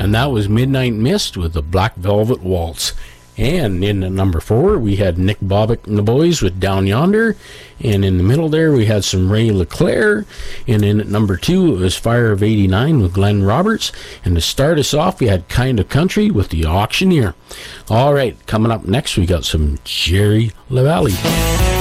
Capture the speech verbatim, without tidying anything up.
and that was Midnight Mist with the Black Velvet Waltz. And in the number four, we had Nick Bobbitt and the Boys with Down Yonder. And in the middle there, we had some Ray LeClaire. And in at number two, it was Fire of eighty-nine with Glenn Roberts. And to start us off, we had Kind of Country with The Auctioneer. All right, coming up next, we got some Jerry LaValle.